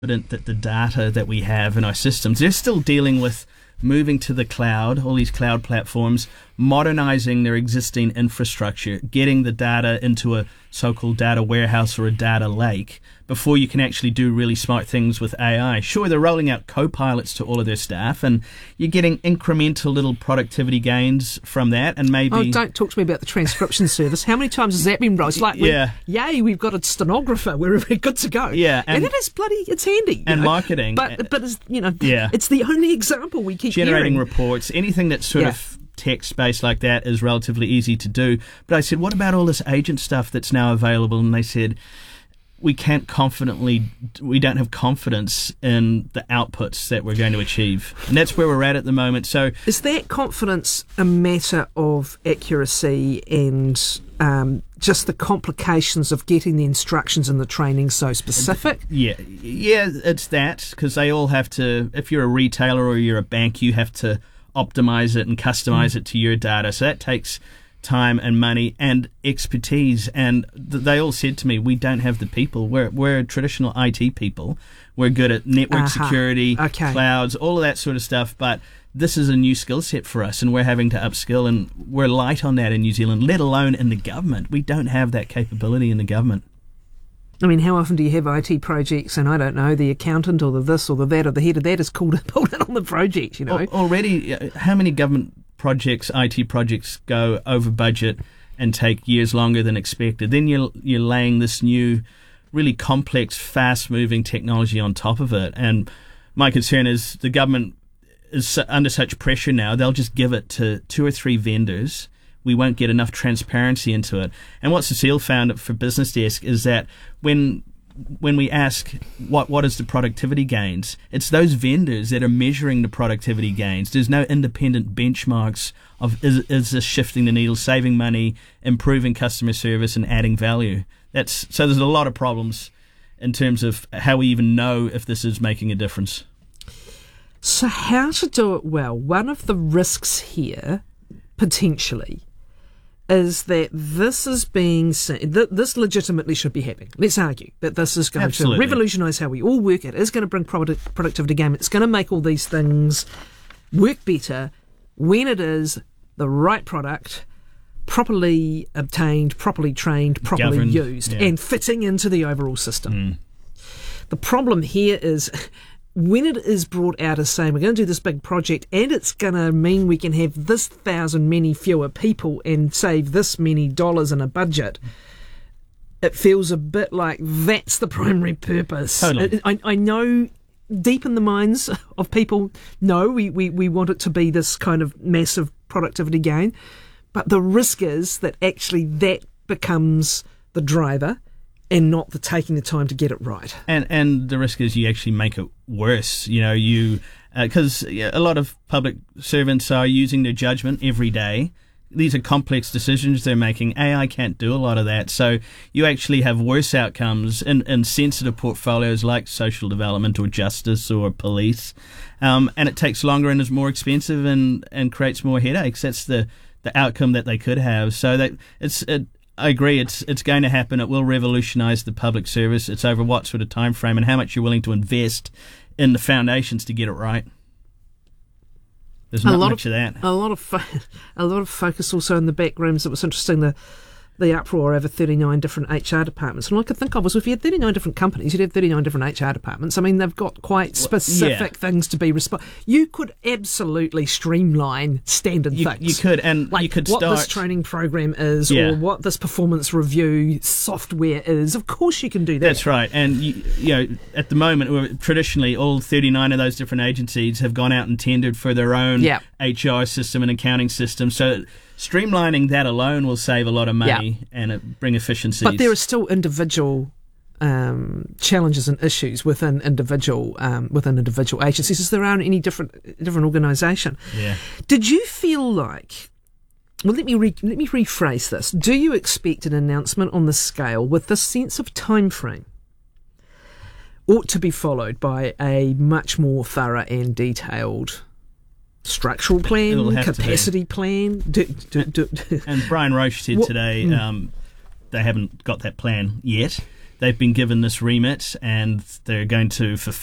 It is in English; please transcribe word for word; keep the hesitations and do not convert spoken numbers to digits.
confident that the data that we have in our systems, they're still dealing with moving to the cloud, all these cloud platforms, modernizing their existing infrastructure, getting the data into a so-called data warehouse or a data lake before you can actually do really smart things with A I. Sure, they're rolling out co-pilots to all of their staff, and you're getting incremental little productivity gains from that, and maybe... Oh, don't talk to me about the transcription service. How many times has that been rolled? It's like, yeah. yay, we've got a stenographer. We're, we're good to go. Yeah, and, and, and it is bloody, it's handy. And know? marketing. But, but it's, you know, yeah. it's the only example we keep Generating hearing. reports, anything that's sort yeah. of text-based like that is relatively easy to do. But I said, what about all this agent stuff that's now available? And they said, we can't confidently, we don't have confidence in the outputs that we're going to achieve. And that's where we're at at the moment. So is that confidence a matter of accuracy and um, just the complications of getting the instructions and the training so specific? Yeah, yeah, it's that, because they all have to, if you're a retailer or you're a bank, you have to optimize it and customize mm. it to your data. So that takes time and money and expertise, and th- they all said to me, we don't have the people. We're we're traditional I T people. We're good at network uh-huh. security, okay. clouds, all of that sort of stuff, but this is a new skill set for us, and we're having to upskill, and we're light on that in New Zealand, let alone in the government. We don't have that capability in the government. I mean, how often do you have I T projects and, I don't know, the accountant or the this or the that or the head of that is called and pulled in on the project, you know? Al- already, how many government projects, I T projects, go over budget and take years longer than expected? Then you're, you're laying this new, really complex, fast-moving technology on top of it. And my concern is the government is under such pressure now, they'll just give it to two or three vendors. We won't get enough transparency into it. And what Cecile found for Business Desk is that when when we ask what what is the productivity gains, it's those vendors that are measuring the productivity gains. There's no independent benchmarks of is, is this shifting the needle, saving money, improving customer service, and adding value. That's so there's a lot of problems in terms of how we even know if this is making a difference. So how to do it well? One of the risks here, potentially, is that this is being seen, th- this legitimately should be happening. Let's argue that this is going Absolutely. to revolutionise how we all work. It is going to bring product- productivity gain. It's going to make all these things work better when it is the right product, properly obtained, properly trained, properly Governed, used, yeah. and fitting into the overall system. Mm. The problem here is when it is brought out as saying we're going to do this big project and it's going to mean we can have this thousand many fewer people and save this many dollars in a budget, it feels a bit like that's the primary purpose. Totally. I, I know deep in the minds of people, no, we, we, we want it to be this kind of massive productivity gain, but the risk is that actually that becomes the driver and not the taking the time to get it right. And and the risk is you actually make it worse. You know, you because uh, yeah, a lot of public servants are using their judgment every day. These are complex decisions they're making. A I can't do a lot of that. So you actually have worse outcomes in, in sensitive portfolios like social development or justice or police. Um, and it takes longer and is more expensive and, and creates more headaches. That's the, the outcome that they could have. So that it's it, I agree. It's it's going to happen. It will revolutionise the public service. It's over what sort of time frame and how much you're willing to invest in the foundations to get it right. There's not much of, of that. A lot of fo- a lot of focus also in the back rooms. It was interesting the the uproar over thirty-nine different H R departments. And all I could think of was if you had thirty-nine different companies, you'd have thirty-nine different H R departments. I mean, they've got quite specific yeah. things to be responsible. You could absolutely streamline standard you, things. You could, and like you could what start this training program is, yeah. or what this performance review software is. Of course, you can do that. That's right. And you, you know, at the moment, traditionally, all thirty-nine of those different agencies have gone out and tendered for their own yeah. H R system and accounting system. So streamlining that alone will save a lot of money yeah. and it bring efficiencies. But there are still individual um, challenges and issues within individual um, within individual agencies, as there are in any different different organisation. Yeah. Did you feel like? Well, let me re- let me rephrase this. Do you expect an announcement on this scale with this sense of time frame ought to be followed by a much more thorough and detailed structural plan, capacity plan? Do, do, do, and Brian Roche said what, today um, they haven't got that plan yet. they've been given this remit and they're going to fulfill